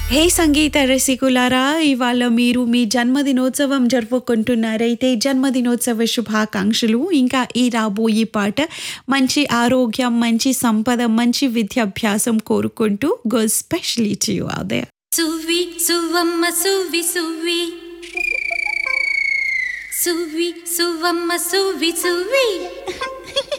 హే సంగీత రసికులారా, ఇవాళ మీరు మీ జన్మదినోత్సవం జరుపుకుంటున్నారైతే జన్మదినోత్సవ శుభాకాంక్షలు. ఇంకా ఈ రాబోయే పాట మంచి ఆరోగ్యం, మంచి సంపద, మంచి విద్యాభ్యాసం కోరుకుంటూ goes especially to you out there. Suvvi సువ్వమ్మ Suvvi Suvvi Suvvi సువ్వమ్మ Suvvi Suvvi